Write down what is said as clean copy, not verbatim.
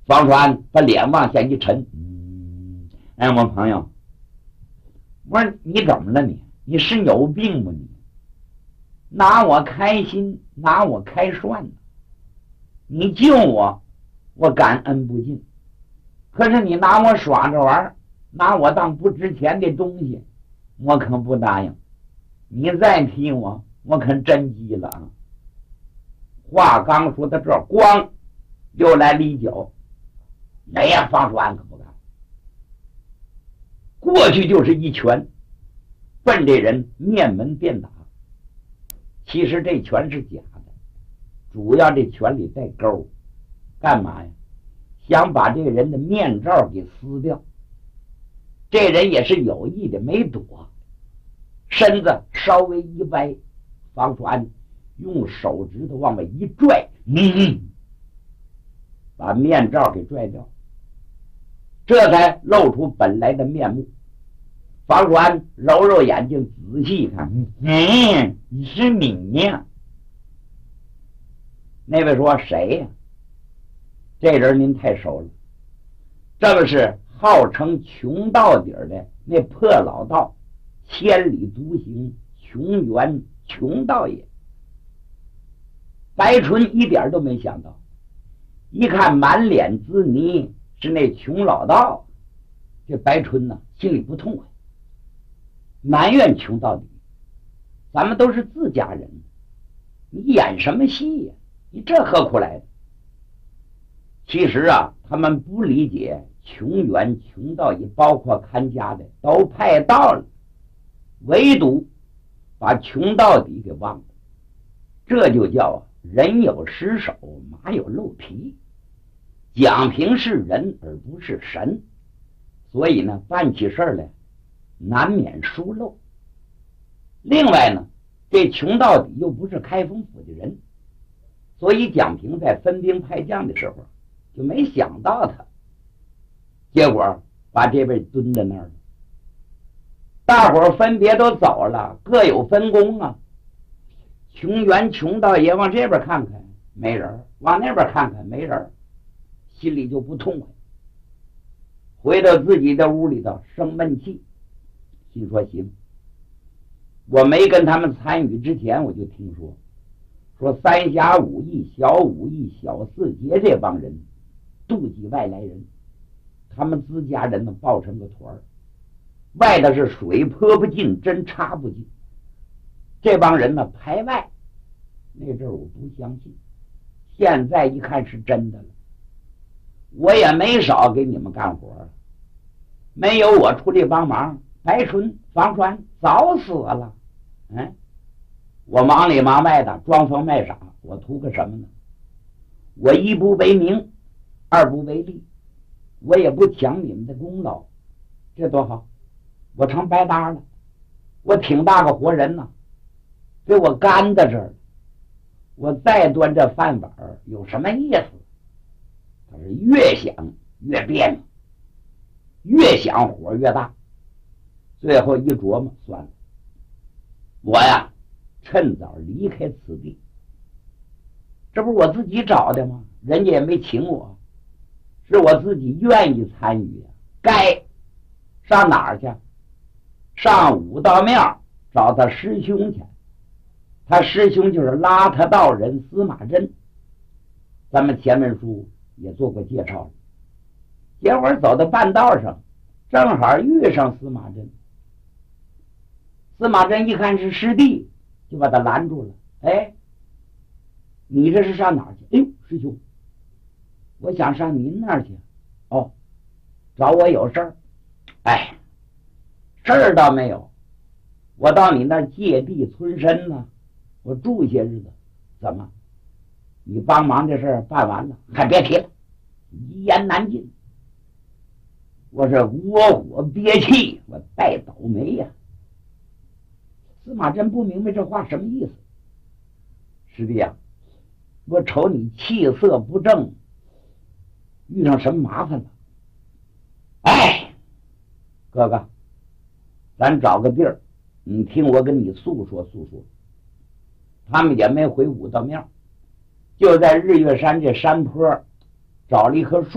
方川把脸往下一沉，哎，我朋友，我说你怎么了你？你是有病吗你？拿我开心，拿我开涮呢？你救我，我感恩不尽。可是你拿我耍着玩，拿我当不值钱的东西，我可不答应。你再踢我，我可真急了啊！话刚说到这儿，咣，又来了一脚。哎呀，方川可不敢，过去就是一拳，奔这人面门便打。其实这拳是假的，主要这拳里带钩，干嘛呀？想把这个人的面罩给撕掉。这人也是有意的，没躲，身子稍微一歪，方川用手指头往外一拽，把面罩给拽掉，这才露出本来的面目。方川揉揉眼睛，仔细一看，是你呀！那位说谁呀？这人您太熟了，正是号称穷到底的那破老道，千里独行，穷源穷道也。白纯一点都没想到，一看满脸滋泥是那穷老道，这白纯呢心里不痛快，埋怨穷到底，咱们都是自家人，你演什么戏呀？你这何苦来的？其实啊，他们不理解穷源穷道也包括看家的都派到了，唯独把穷到底给忘了。这就叫人有失手，马有漏皮。蒋平是人而不是神，所以呢，办起事来难免疏漏。另外呢，这穷到底又不是开封府的人，所以蒋平在分兵派将的时候就没想到他，结果把这位蹲在那儿了。大伙儿分别都走了，各有分工啊。穷源穷道也往这边看看没人，往那边看看没人，心里就不痛快，回到自己的屋里头生闷气，心说行，我没跟他们参与之前我就听说三峡武艺小武艺小四杰这帮人妒忌外来人，他们自家人呢抱成个团，外头是水泼不进，针插不进，这帮人呢排外。那阵儿我不相信，现在一看是真的了。我也没少给你们干活，没有我出力帮忙，白纯房川早死了。我忙里忙外的装疯卖傻，我图个什么呢？我一不为名，二不为利，我也不抢你们的功劳，这多好，我成白搭了，我挺大个活人呢，给我干在这儿，我再端这饭碗有什么意思？他是越想越别扭，越想火越大，最后一琢磨，算了，我呀趁早离开此地。这不是我自己找的吗？人家也没请我，是我自己愿意参与啊。该上哪儿去？上武道庙找他师兄去。他师兄就是邋遢道人司马真，咱们前面书也做过介绍了。结果走到半道上，正好遇上司马真。司马真一看是师弟，就把他拦住了。哎，你这是上哪儿去？哎呦，师兄，我想上您那儿去。哦，找我有事儿？哎，事儿倒没有，我到你那儿借地村身呢，我住些日子。怎么？你帮忙这事儿办完了，还别提了，一言难尽。我是窝火憋气，我带倒霉呀。司马真不明白这话什么意思。师弟啊，我瞅你气色不正，遇上什么麻烦了？哎，哥哥，咱找个地儿，你听我跟你诉说诉说。他们也没回武道庙，就在日月山这山坡找了一棵树，